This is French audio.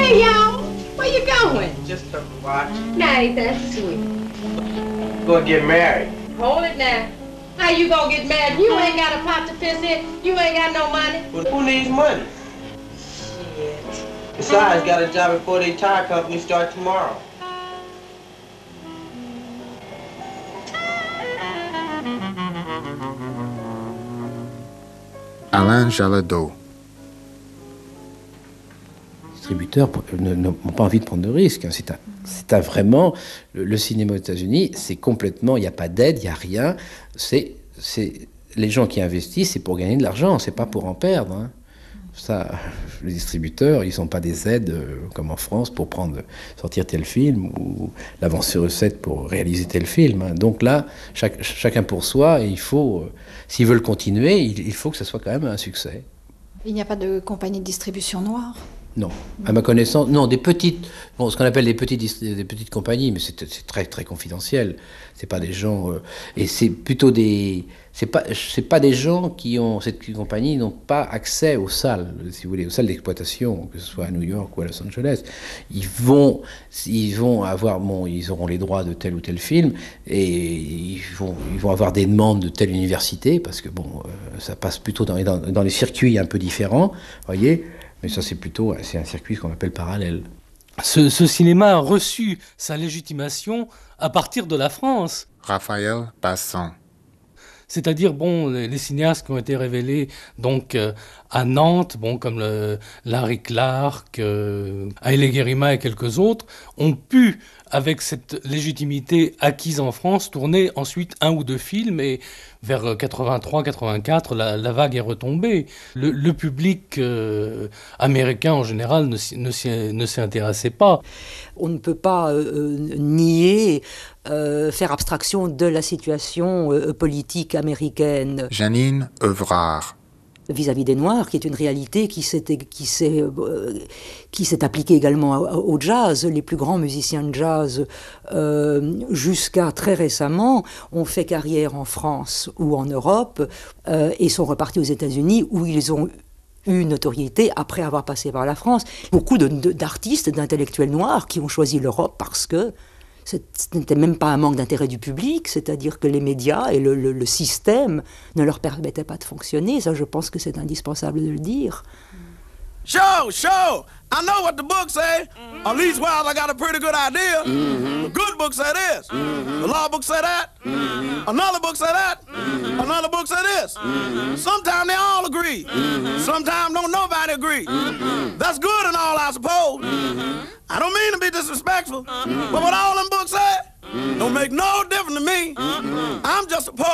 Hey, y'all. Where you going? Just to watch. Now, ain't that sweet? Gonna get married. Hold it now. How you gonna get married? You ain't got a pot to piss in. You ain't got no money. Well, who needs money? Shit. Besides, got a job before the tire company start tomorrow. Alain Jalado. Les distributeurs n'ont pas envie de prendre de risques. C'est vraiment... Le cinéma aux États-Unis, c'est complètement... Il n'y a pas d'aide, il n'y a rien. Les gens qui investissent, c'est pour gagner de l'argent, c'est pas pour en perdre. Hein. Ça, les distributeurs, ils sont pas des aides comme en France pour sortir tel film ou l'avance sur recette pour réaliser tel film. Hein. Donc là, chacun pour soi, et il faut... S'ils veulent continuer, il faut que ça soit quand même un succès. Il n'y a pas de compagnie de distribution noire ? Non, à ma connaissance, non, des petites, ce qu'on appelle des petites compagnies, mais c'est très très confidentiel. C'est pas des gens, et c'est plutôt c'est pas des gens qui ont cette compagnie n'ont pas accès aux salles, si vous voulez, aux salles d'exploitation, que ce soit à New York ou à Los Angeles. Ils vont avoir, ils auront les droits de tel ou tel film, et ils vont avoir des demandes de telle université, parce que ça passe plutôt dans les circuits un peu différents, voyez. Mais ça, c'est un circuit qu'on appelle parallèle. Ce cinéma a reçu sa légitimation à partir de la France. Raphaël Bassan. C'est-à-dire, les cinéastes qui ont été révélés donc à Nantes, comme Larry Clark, Haile Gerima et quelques autres, ont pu, avec cette légitimité acquise en France, tourner ensuite un ou deux films, et vers 83-84, la vague est retombée. Le public américain en général ne s'y intéressait pas. On ne peut pas nier, faire abstraction de la situation politique américaine. Janine Evrard. Vis-à-vis des Noirs, qui est une réalité qui s'est appliquée également au jazz. Les plus grands musiciens de jazz, jusqu'à très récemment, ont fait carrière en France ou en Europe et sont repartis aux États-Unis, où ils ont eu une notoriété après avoir passé par la France. Beaucoup d'artistes, d'intellectuels noirs qui ont choisi l'Europe parce que ce n'était même pas un manque d'intérêt du public, c'est-à-dire que les médias et le système ne leur permettaient pas de fonctionner. Ça, je pense que c'est indispensable de le dire. Sure. I know what the book say. At least while I got a pretty good idea. The good book say this. The law book say that. Another book say that. Another book say this. Sometimes they all agree. Sometimes don't nobody agree. That's good and all, I suppose. I don't mean to be disrespectful, but what all them books say don't make no difference to me. I'm just a poet.